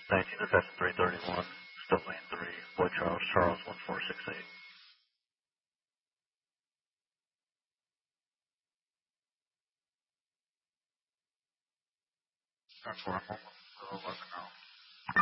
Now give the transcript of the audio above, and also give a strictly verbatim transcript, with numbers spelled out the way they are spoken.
nineteen to seven three thirty-one. Still lane three. Floyd Charles, Charles one four six eight. That's four. I'll let me know.